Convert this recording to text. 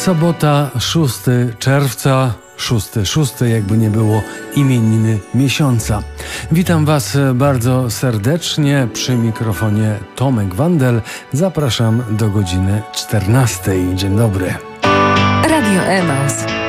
Sobota, 6 czerwca, 6 jakby nie było, imieniny miesiąca. Witam Was bardzo serdecznie, przy mikrofonie Tomek Wandel. Zapraszam do godziny 14. Dzień dobry. Radio Emaus.